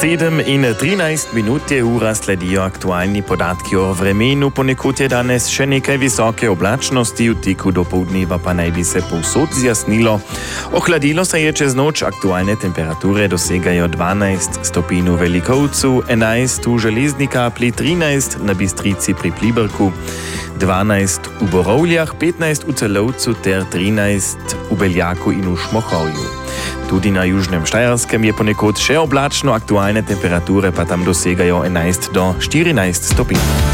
7:13 je ura, sledijo aktualni podatki o vremenu. Ponekod je danes še nekaj visoke oblačnosti, v teku dopoldneva pa naj bi se povsod zjasnilo. Ohladilo se je čez noč, aktualne temperature dosegajo 12 stopinj v Velikovcu, 11 v Železni Kapli, 13 na Bistrici pri Pliberku, 12 v Borovljah, 15 v Celovcu ter 13 v Beljaku in v Šmohovju. Tudi na Južnem Štajerskem je ponekod še oblačno, aktualne temperature pa tam dosegajo 11 do 14 stopinj.